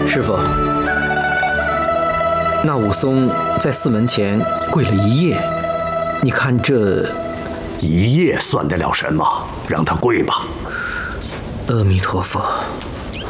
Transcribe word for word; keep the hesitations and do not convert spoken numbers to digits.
师傅，那武松在寺门前跪了一夜，你看这一夜算得了什么？让他跪吧。 阿弥陀佛。